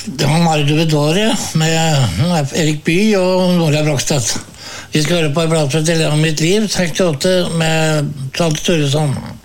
Det var Marit Uvedore med Erik Bye og Nora Brogstad. Vi skal høre på en plate til om mitt liv, 68 med Tante Turesson.